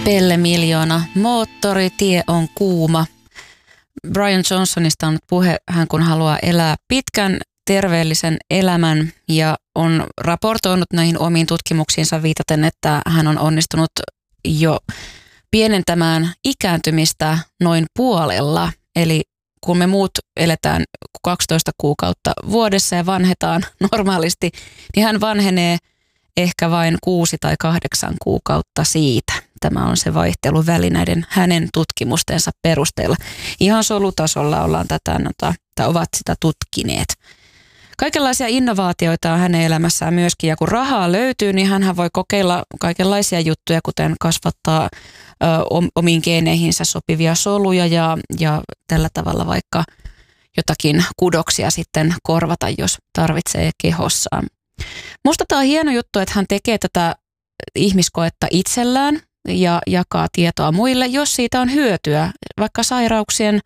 Pelle Miljoona. Moottoritie on kuuma. Brian Johnsonista on puhe, hän kun haluaa elää pitkän terveellisen elämän ja on raportoinut näihin omiin tutkimuksiinsa viitaten, että hän on onnistunut jo pienentämään ikääntymistä noin puolella. Eli kun me muut eletään 12 kuukautta vuodessa ja vanhetaan normaalisti, niin hän vanhenee ehkä vain 6 tai 8 kuukautta siitä. Tämä on se vaihteluväli näiden hänen tutkimustensa perusteella. Ihan solutasolla ollaan ovat sitä tutkineet. Kaikenlaisia innovaatioita on hänen elämässään myöskin, ja kun rahaa löytyy, niin hän voi kokeilla kaikenlaisia juttuja, kuten kasvattaa omiin geeneihinsä sopivia soluja ja tällä tavalla vaikka jotakin kudoksia sitten korvata, jos tarvitsee kehossaan. Musta tämä on hieno juttu, että hän tekee tätä ihmiskoetta itsellään ja jakaa tietoa muille, jos siitä on hyötyä, vaikka sairauksien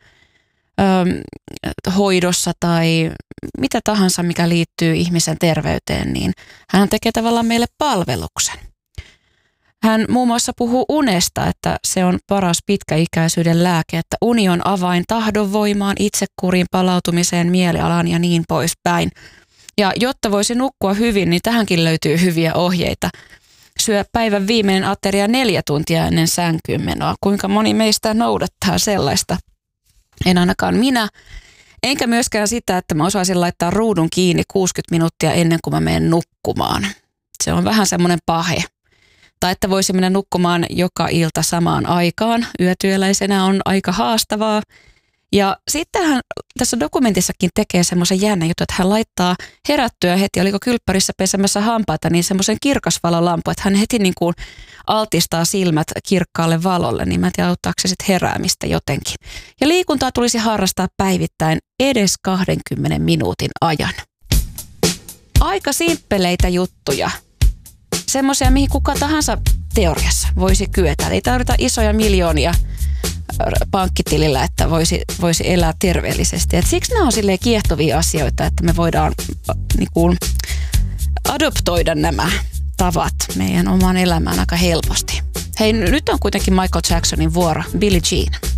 hoidossa tai mitä tahansa, mikä liittyy ihmisen terveyteen, niin hän tekee tavallaan meille palveluksen. Hän muun muassa puhuu unesta, että se on paras pitkäikäisyyden lääke, että uni on avain tahdonvoimaan, itsekuriin, palautumiseen, mielialaan ja niin poispäin. Ja jotta voisi nukkua hyvin, niin tähänkin löytyy hyviä ohjeita. Syö päivän viimeinen ateria 4 tuntia ennen sänkyyn menoa. Kuinka moni meistä noudattaa sellaista? En ainakaan minä. Enkä myöskään sitä, että mä osaisin laittaa ruudun kiinni 60 minuuttia ennen kuin mä menen nukkumaan. Se on vähän semmoinen pahe. Tai että voisi mennä nukkumaan joka ilta samaan aikaan. Yötyöläisenä on aika haastavaa. Ja sitten hän tässä dokumentissakin tekee semmoisen jännän jutun, että hän laittaa herättyä heti, oliko kylppärissä pesemässä hampaita, niin semmoisen kirkasvalolampu, että hän heti niin kuin altistaa silmät kirkkaalle valolle, niin mä en tiedä, auttaako se sitten heräämistä jotenkin. Ja liikuntaa tulisi harrastaa päivittäin edes 20 minuutin ajan. Aika simppeleitä juttuja. Semmoisia, mihin kuka tahansa teoriassa voisi kyetä. Ei tarvita isoja miljoonia pankkitilillä, että voisi elää terveellisesti. Et siksi nämä on silleen kiehtovia asioita, että me voidaan niin kuin adoptoida nämä tavat meidän omaan elämään aika helposti. Hei, nyt on kuitenkin Michael Jacksonin vuoro, Billie Jean.